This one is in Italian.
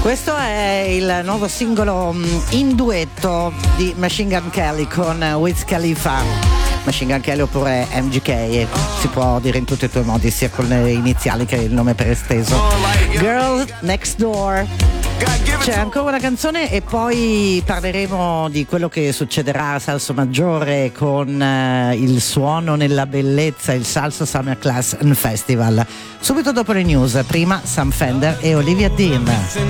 Questo è il nuovo singolo in duetto di Machine Gun Kelly con Wiz Khalifa. Machine Gun Kelly oppure MGK, si può dire in tutti e due i modi, sia con le iniziali che il nome per esteso. Girl Next Door. C'è ancora una canzone e poi parleremo di quello che succederà a Salso Maggiore con il suono nella bellezza, il Salso Summer Class and Festival. Subito dopo le news, prima Sam Fender e Olivia Dean.